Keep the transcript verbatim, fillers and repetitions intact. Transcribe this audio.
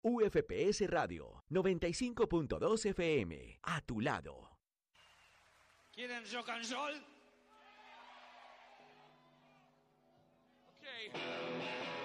U F P S Radio noventa y cinco punto dos F M. A tu lado. ¿Quieren rock and roll?